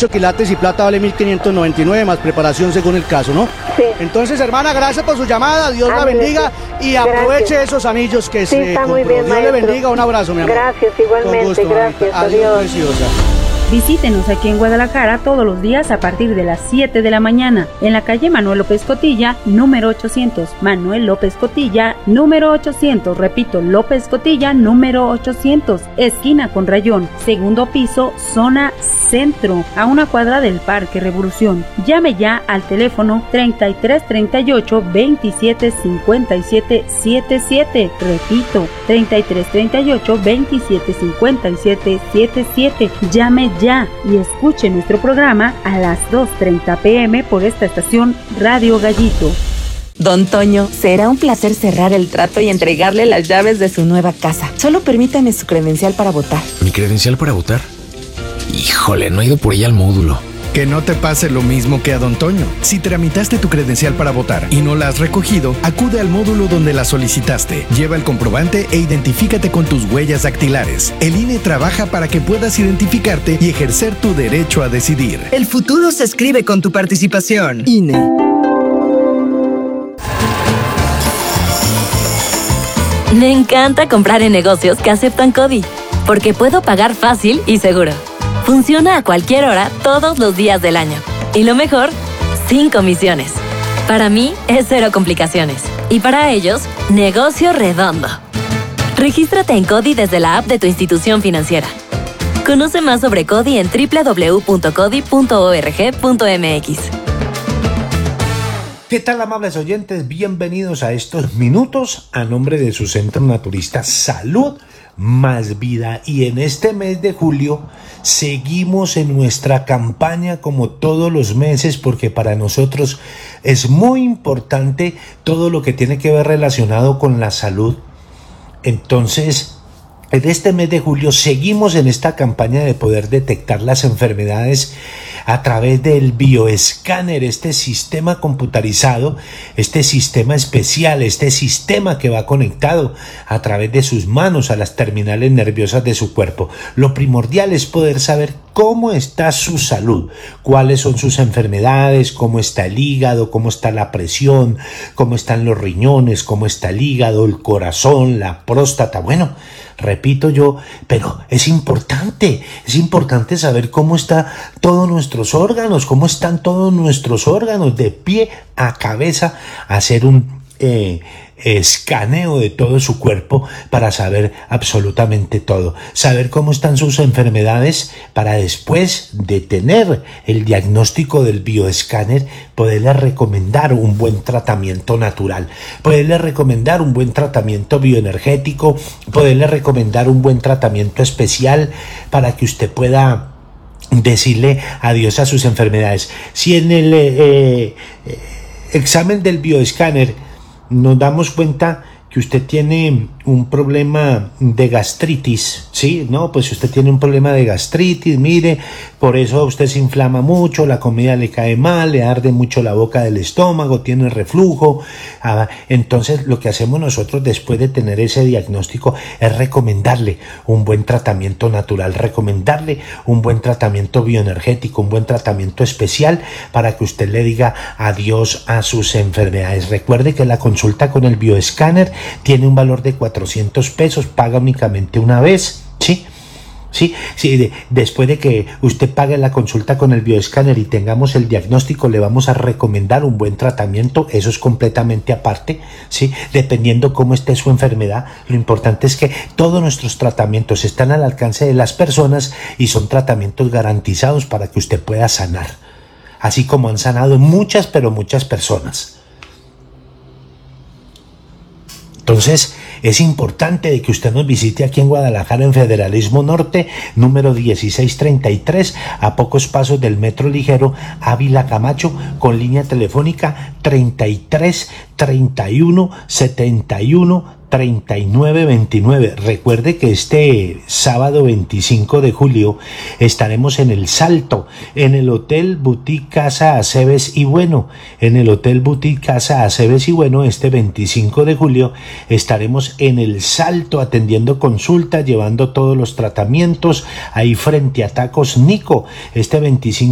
8 quilates y plata vale 1.599 más preparación según el caso, ¿no? Sí. Entonces, hermana, gracias por su llamada, Dios la Amén. bendiga y aproveche esos anillos que Sí, se está muy compró. bien, Dios le maestro. bendiga, un abrazo, mi amor. Gracias, igualmente, Con gusto, gracias, mamita. Adiós, adiós. preciosa. Visítenos aquí en Guadalajara todos los días a partir de las 7 de la mañana en la calle Manuel López Cotilla, número 800. Manuel López Cotilla, número 800. Repito, López Cotilla, número 800. Esquina con Rayón, segundo piso, zona centro, a una cuadra del Parque Revolución. Llame ya al teléfono 3338 27 57 77. Repito, 3338 27 57 77. Llame ya y escuche nuestro programa a las 2:30 p.m. por esta estación Radio Gallito. Don Toño, será un placer cerrar el trato y entregarle las llaves de su nueva casa. Solo permítame su credencial para votar. ¿Mi credencial para votar? Híjole, no he ido por ella al módulo. Que no te pase lo mismo que a Don Toño. Si tramitaste tu credencial para votar y no la has recogido, acude al módulo donde la solicitaste. Lleva el comprobante e identifícate con tus huellas dactilares. El INE trabaja para que puedas identificarte y ejercer tu derecho a decidir. El futuro se escribe con tu participación. INE. Me encanta comprar en negocios que aceptan CODI, porque puedo pagar fácil y seguro. Funciona a cualquier hora, todos los días del año. Y lo mejor, sin comisiones. Para mí, es cero complicaciones. Y para ellos, negocio redondo. Regístrate en CODI desde la app de tu institución financiera. Conoce más sobre CODI en www.codi.org.mx. ¿Qué tal, amables oyentes? Bienvenidos a estos minutos a nombre de su centro naturista Salud Más Vida. Y en este mes de julio seguimos en nuestra campaña como todos los meses, porque para nosotros es muy importante todo lo que tiene que ver relacionado con la salud. Entonces, en este mes de julio seguimos en esta campaña de poder detectar las enfermedades a través del bioescáner, este sistema computarizado, este sistema especial, este sistema que va conectado a través de sus manos a las terminales nerviosas de su cuerpo. Lo primordial es poder saber cómo está su salud, cuáles son sus enfermedades, cómo está el hígado, cómo está la presión, cómo están los riñones, cómo está el hígado, el corazón, la próstata. Bueno, repito yo, pero es importante saber cómo está todos nuestros órganos, cómo están todos nuestros órganos de pie a cabeza, hacer un escaneo de todo su cuerpo para saber absolutamente todo, saber cómo están sus enfermedades para después de tener el diagnóstico del bioescáner poderle recomendar un buen tratamiento natural, poderle recomendar un buen tratamiento bioenergético, poderle recomendar un buen tratamiento especial para que usted pueda decirle adiós a sus enfermedades. Si en el examen del bioescáner nos damos cuenta que usted tiene un problema de gastritis, ¿sí? No, pues usted tiene un problema de gastritis, mire, por eso usted se inflama mucho, la comida le cae mal, le arde mucho la boca del estómago, tiene reflujo. Entonces lo que hacemos nosotros después de tener ese diagnóstico es recomendarle un buen tratamiento natural, recomendarle un buen tratamiento bioenergético, un buen tratamiento especial para que usted le diga adiós a sus enfermedades. Recuerde que la consulta con el bioescáner tiene un valor de 400 pesos, paga únicamente una vez, ¿sí? Sí, después de que usted pague la consulta con el bioescáner y tengamos el diagnóstico, le vamos a recomendar un buen tratamiento. Eso es completamente aparte, ¿sí? Dependiendo cómo esté su enfermedad. Lo importante es que todos nuestros tratamientos están al alcance de las personas y son tratamientos garantizados para que usted pueda sanar, así como han sanado muchas, pero muchas personas. Entonces, es importante de que usted nos visite aquí en Guadalajara, en Federalismo Norte, número 1633, a pocos pasos del Metro Ligero Ávila Camacho, con línea telefónica 33 31 71 3929. Recuerde que este sábado 25 de julio estaremos en El Salto, en el Hotel Boutique Casa Aceves y Bueno. En el Hotel Boutique Casa Aceves y Bueno, este 25 de julio estaremos en El Salto atendiendo consultas, llevando todos los tratamientos ahí frente a Tacos Nico. Este 25